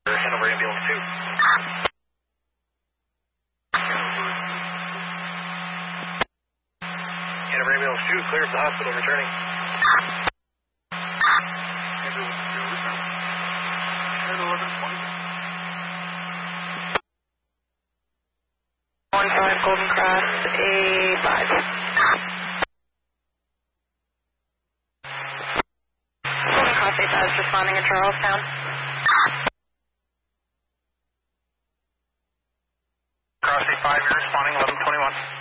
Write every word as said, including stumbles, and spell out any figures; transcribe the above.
Hanover Ambulance two. Hanover Ambulance two, clear of the hospital, returning. one five Golden Cross, A five. Golden Cross A five is responding in Charlestown. Cross A five, you're responding eleven twenty-one.